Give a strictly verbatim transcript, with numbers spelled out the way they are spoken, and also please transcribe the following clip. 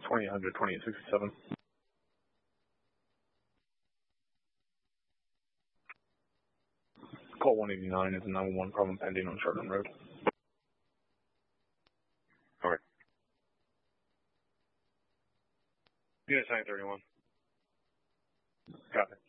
twenty hundred, twenty-eight sixty-seven. Call one eighty-nine is a nine one one problem pending on Chardon Road. Alright. Unit nine thirty-one. Copy.